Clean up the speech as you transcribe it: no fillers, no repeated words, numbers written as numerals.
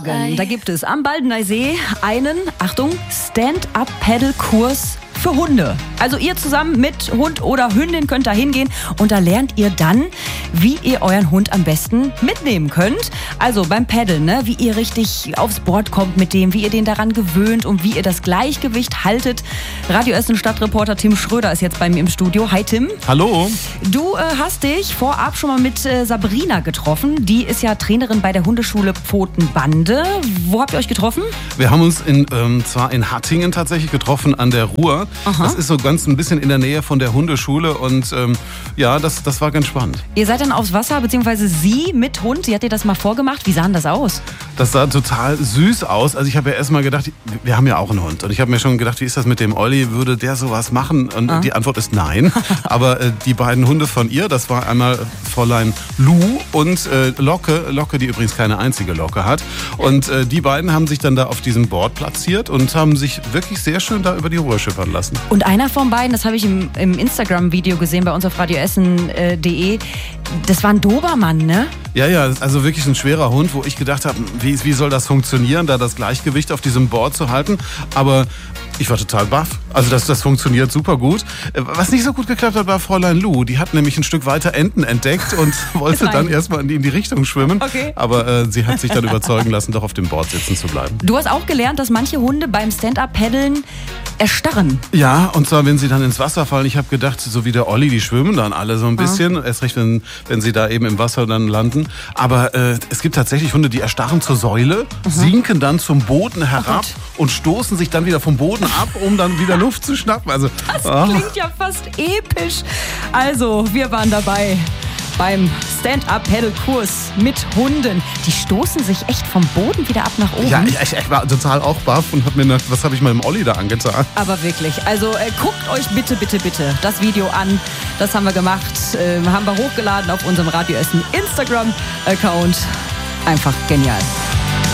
Morgen, da gibt es am Baldeneysee einen, Achtung, Stand-Up-Paddle-Kurs für Hunde. Also ihr zusammen mit Hund oder Hündin könnt da hingehen und da lernt ihr dann, wie ihr euren Hund am besten mitnehmen könnt. Also beim Paddeln, ne? Wie ihr richtig aufs Board kommt mit dem, wie ihr den daran gewöhnt und wie ihr das Gleichgewicht haltet. Radio Essen Stadtreporter Tim Schröder ist jetzt bei mir im Studio. Hi Tim. Hallo. Du hast dich vorab schon mal mit Sabrina getroffen. Die ist ja Trainerin bei der Hundeschule Pfotenbande. Wo habt ihr euch getroffen? Wir haben uns zwar in Hattingen tatsächlich getroffen an der Ruhr. Aha. Das ist so ganz ein bisschen in der Nähe von der Hundeschule und ja, das war ganz spannend. Ihr seid dann aufs Wasser, beziehungsweise sie mit Hund. Sie hat dir das mal vorgemacht. Wie sah denn das aus? Das sah total süß aus. Also ich habe ja erst mal gedacht, wir haben ja auch einen Hund. Und ich habe mir schon gedacht, wie ist das mit dem Olli? Würde der sowas machen? Und die Antwort ist nein. Aber die beiden Hunde von ihr, das war einmal Fräulein Lou und Locke, die übrigens keine einzige Locke hat. Und die beiden haben sich dann da auf diesem Board platziert und haben sich wirklich sehr schön da über die Ruhr schippern lassen. Und einer von beiden, das habe ich im Instagram-Video gesehen bei uns auf radioessen.de, das war ein Dobermann, ne? Ja, also wirklich ein schwerer Hund, wo ich gedacht habe, wie soll das funktionieren, da das Gleichgewicht auf diesem Board zu halten. Aber ich war total baff. Also das funktioniert super gut. Was nicht so gut geklappt hat, war Fräulein Lou. Die hat nämlich ein Stück weiter Enten entdeckt und wollte dann erstmal in die Richtung schwimmen. Okay. Aber sie hat sich dann überzeugen lassen, doch auf dem Board sitzen zu bleiben. Du hast auch gelernt, dass manche Hunde beim Stand-Up-Paddeln erstarren. Ja, und zwar, wenn sie dann ins Wasser fallen. Ich habe gedacht, so wie der Olli, die schwimmen dann alle so ein bisschen. Erst recht, wenn sie da eben im Wasser dann landen. Aber es gibt tatsächlich Hunde, die erstarren zur Säule, sinken dann zum Boden herab und stoßen sich dann wieder vom Boden ab, um dann wieder Luft zu schnappen. Also, das klingt ja fast episch. Also, wir waren dabei beim Stand-Up-Paddle-Kurs mit Hunden. Die stoßen sich echt vom Boden wieder ab nach oben. Ja, ich war total auch baff und hab mir gedacht, was habe ich meinem Olli da angetan? Aber wirklich, also guckt euch bitte das Video an. Das haben wir gemacht, haben wir hochgeladen auf unserem Radio Essen Instagram-Account. Einfach genial.